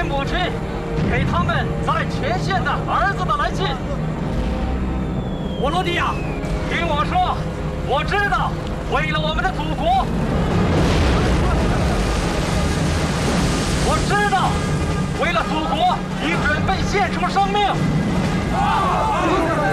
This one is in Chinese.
母亲给他们在前线的儿子的来信。波罗的亚，听我说，我知道，为了我们的祖国，我知道，为了祖国，你准备献出生命。